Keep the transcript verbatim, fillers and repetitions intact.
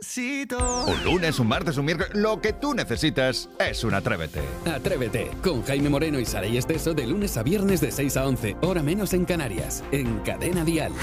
Despacito. Un lunes, un martes, un miércoles, lo que tú necesitas es un Atrévete. Atrévete, con Jaime Moreno y Saray Esteso de lunes a viernes de seis a once, hora menos en Canarias, en Cadena Dial.